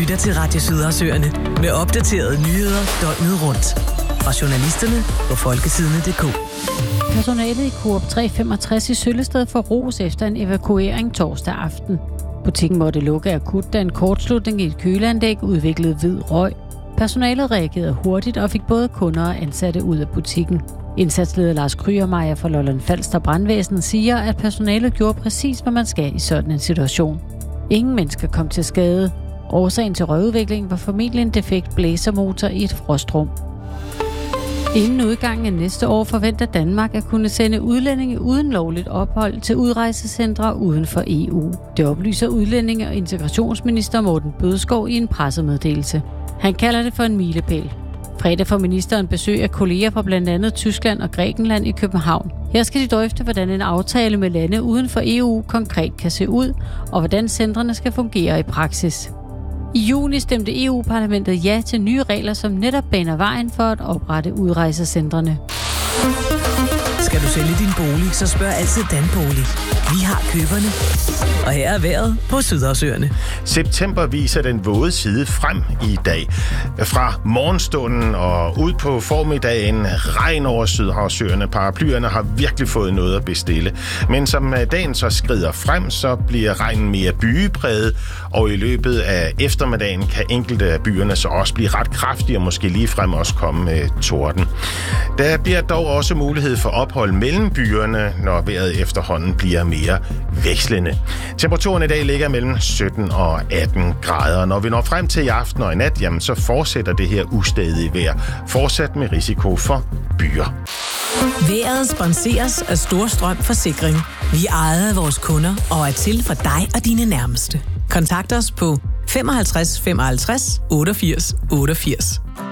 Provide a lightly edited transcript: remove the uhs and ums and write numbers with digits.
lytter til Radio Sydersøerne med opdaterede nyheder døgnet rundt. Fra journalisterne på folketidene.dk. Personalet i Coop 365 i Søllested får ros efter en evakuering torsdag aften. Butikken måtte lukke akut, da en kortslutning i et køleanlæg udviklede hvid røg. Personalet reagerede hurtigt og fik både kunder og ansatte ud af butikken. Indsatsleder Lars Krygermeier fra Lolland Falster Brandvæsen siger, at personalet gjorde præcis, hvad man skal i sådan en situation. Ingen mennesker kom til skade. Årsagen til røgudviklingen var formentlig en defekt blæsermotor i et frostrum. Inden udgangen af næste år forventer Danmark at kunne sende udlændinge uden lovligt ophold til udrejsecentre uden for EU. Det oplyser udlændinge- og integrationsminister Morten Bødskov i en pressemeddelelse. Han kalder det for en milepæl. Fredag får ministeren besøg af kolleger fra blandt andet Tyskland og Grækenland i København. Her skal de drøfte, hvordan en aftale med lande uden for EU konkret kan se ud, og hvordan centrene skal fungere i praksis. I juni stemte EU-parlamentet ja til nye regler, som netop baner vejen for at oprette udrejsecentrene. Skal du sælge din bolig, så spørg altid Danbolig. Vi har køberne. Og her er vejret på Sydersøerne. September viser den våde side frem i dag. Fra morgenstunden og ud på formiddagen, regn over Sydhavsøerne. Paraplyerne har virkelig fået noget at bestille. Men som dagen så skrider frem, så bliver regnen mere byepræget, og i løbet af eftermiddagen kan enkelte af byerne så også blive ret kraftige og måske ligefrem også komme med torden. Der bliver dog også mulighed for ophold mellem byerne, når vejret efterhånden bliver mere vekslende. Temperaturen i dag ligger mellem 17 og 18 grader. Når vi når frem til i aften og i nat, jamen, så fortsætter det her ustadige vejr. Fortsat med risiko for byer. Vejret sponseres af Storstrøm Forsikring. Vi er ejet af vores kunder og er til for dig og dine nærmeste. Kontakt os på 55 55 88 88.